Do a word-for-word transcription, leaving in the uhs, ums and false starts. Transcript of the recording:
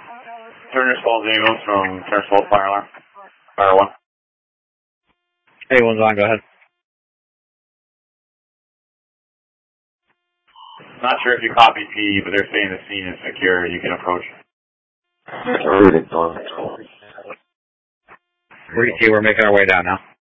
Turner's Falls Eagles from Turner's Falls Fire Alarm. Fire one. Hey, one's on, go ahead. Not sure if you copy P, but they're saying the scene is secure. You can approach. We, we're making our way down now.